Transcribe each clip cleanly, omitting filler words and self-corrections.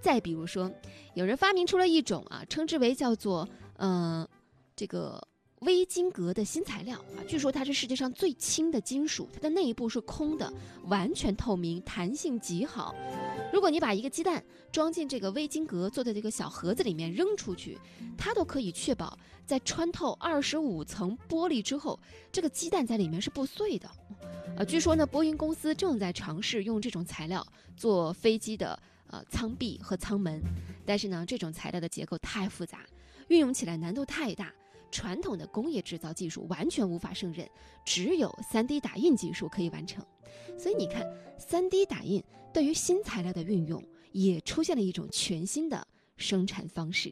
再比如说，有人发明出了一种称之为叫做这个微晶格的新材料据说它是世界上最轻的金属，它的内部是空的，完全透明，弹性极好。如果你把一个鸡蛋装进这个微晶格做的这个小盒子里面扔出去，它都可以确保在穿透25层玻璃之后，这个鸡蛋在里面是不碎的。据说呢，波音公司正在尝试用这种材料做飞机的舱壁和舱门，但是呢，这种材料的结构太复杂，运用起来难度太大，传统的工业制造技术完全无法胜任，只有 3D 打印技术可以完成。所以你看 3D 打印对于新材料的运用也出现了一种全新的生产方式。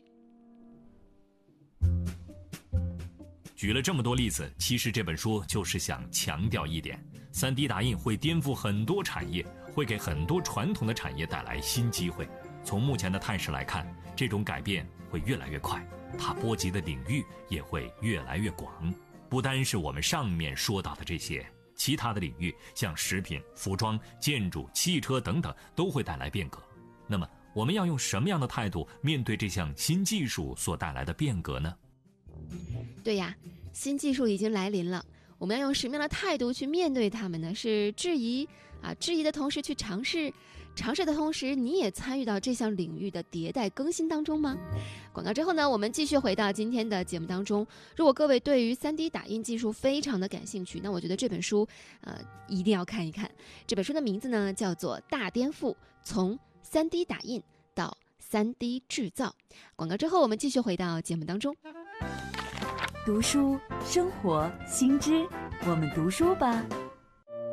举了这么多例子，其实这本书就是想强调一点，3D 打印会颠覆很多产业，会给很多传统的产业带来新机会。从目前的态势来看，这种改变会越来越快，它波及的领域也会越来越广。不单是我们上面说到的这些，其他的领域像食品、服装、建筑、汽车等等都会带来变革。那么我们要用什么样的态度面对这项新技术所带来的变革呢？ 对呀，新技术已经来临了，我们要用什么样的态度去面对它们呢？是质疑质疑的同时去尝试，尝试的同时你也参与到这项领域的迭代更新当中吗？广告之后呢，我们继续回到今天的节目当中。如果各位对于 3D 打印技术非常的感兴趣，那我觉得这本书一定要看一看。这本书的名字呢叫做《大颠覆：从 3D 打印到 3D 制造》。广告之后我们继续回到节目当中。 读书生活新知，我们读书吧。